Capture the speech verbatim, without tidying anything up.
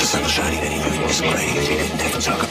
sun was shining and he knew he was great. He didn't have to talk